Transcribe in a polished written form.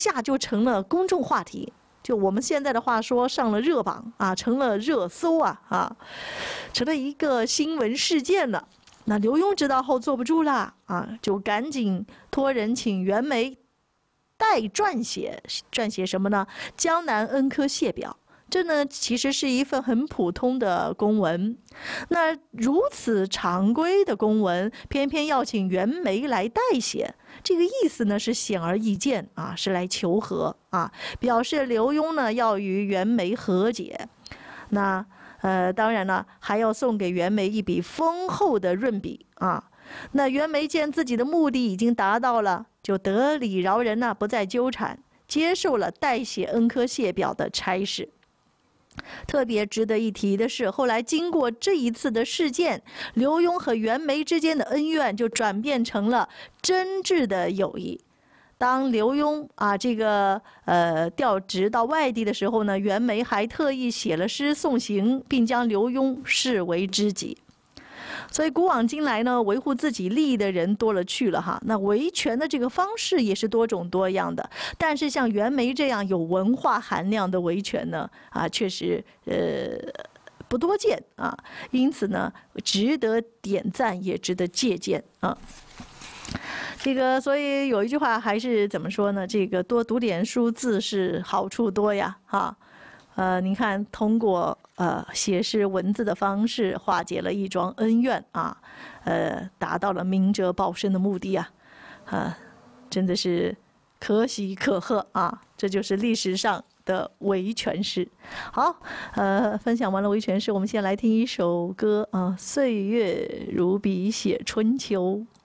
下就成了公众话题。就我们现在的话说，上了热榜啊，成了热搜啊，成了一个新闻事件了。那刘墉知道后坐不住了啊，就赶紧托人请袁枚代撰写什么呢？江南恩科谢表。这呢，其实是一份很普通的公文。那如此常规的公文，偏偏要请袁枚来代写，这个意思呢是显而易见啊，是来求和啊，表示刘墉呢要与袁枚和解。那当然了，还要送给袁枚一笔丰厚的润笔啊。那袁枚见自己的目的已经达到了，就得理饶人不再纠缠，接受了代写恩科谢表的差事。特别值得一提的是，后来经过这一次的事件，刘墉和袁枚之间的恩怨就转变成了真挚的友谊。当刘墉调职到外地的时候呢，袁枚还特意写了诗送行，并将刘墉视为知己。所以古往今来呢，维护自己利益的人多了去了哈。那维权的这个方式也是多种多样的，但是像袁枚这样有文化含量的维权呢，确实不多见啊。因此呢，值得点赞，也值得借鉴啊。所以有一句话还是怎么说呢？这个多读点书，自是好处多呀，哈。您看，通过写诗文字的方式化解了一桩恩怨啊，达到了明哲保身的目的啊，真的是可喜可贺啊！这就是历史上的维权诗。好，分享完了维权诗，我们先来听一首歌啊，岁月如笔写春秋。